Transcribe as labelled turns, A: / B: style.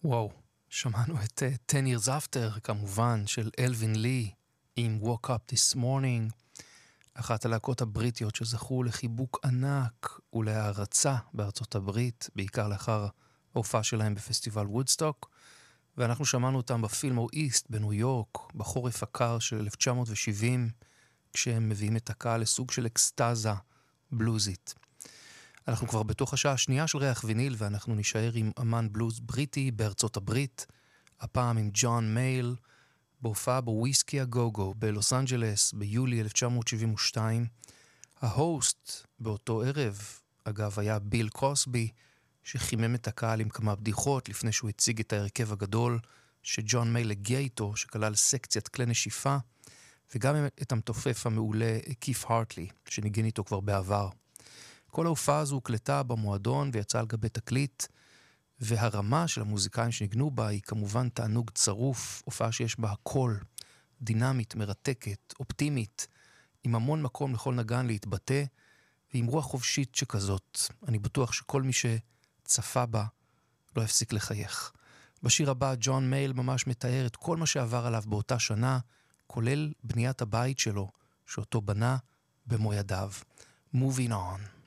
A: וואו, שמענו את 10 Years After, כמובן, של אלווין לי, עם Woke Up This Morning, אחת הלהקות הבריטיות שזכו לחיבוק ענק ולהערצה בארצות הברית, בעיקר לאחר ההופעה שלהם בפסטיבל וודסטוק, ואנחנו שמענו אותם בפילמו איסט בניו יורק, בחורף הקר של 1970, כשהם מביאים את הקהל לסוג של אקסטאזה בלוזית. אנחנו כבר בתוך השעה השנייה של ריח ויניל, ואנחנו נשאר עם אמן בלוז בריטי בארצות הברית, הפעם עם ג'ון מייל, בהופעה בוויסקי הגוגו בלוס אנג'לס ביולי 1972. ההוסט באותו ערב, אגב, היה ביל קוסבי, שחימם את הקהל עם כמה בדיחות לפני שהוא הציג את ההרכב הגדול שג'ון מייל הגיע איתו, שכלל סקציית כלי נשיפה, וגם את המתופף המעולה קיף הרטלי, שניגן איתו כבר בעבר. כל ההופעה הזו הוקלטה במועדון ויצאה על גבי תקליט, והרמה של המוזיקאים שניגנו בה היא כמובן תענוג צרוף, הופעה שיש בה הכל, דינמית, מרתקת, אופטימית, עם המון מקום לכל נגן להתבטא, ועם רוח חופשית שכזאת. אני בטוח שכל מי שצפה בה לא יפסיק לחייך. בשיר הבא ג'ון מייל ממש מתאר את כל מה שעבר עליו באותה שנה, כולל בניית הבית שלו, שאותו בנה במו ידיו. Moving on.